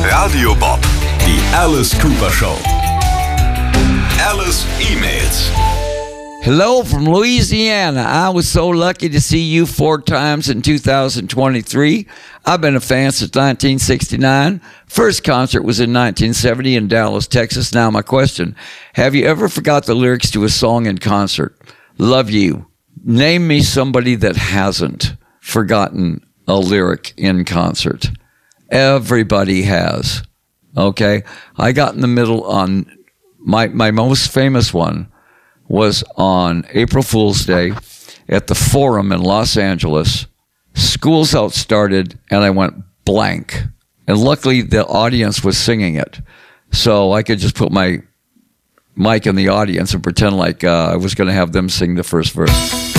Radio Bob, die Alice Cooper Show. Alice emails. Hello from Louisiana. I was so lucky to see you 4 times in 2023. I've been a fan since 1969. First concert was in 1970 in Dallas, Texas. Now my question, have you ever forgot the lyrics to a song in concert? Love you. Name me somebody that hasn't forgotten a lyric in concert. Everybody has. Okay? I got in the middle on my most famous one was on April Fool's Day at the Forum in Los Angeles. School's Out started, and I went blank. And luckily, the audience was singing it. So I could just put my mic in the audience and pretend like I was going to have them sing the first verse.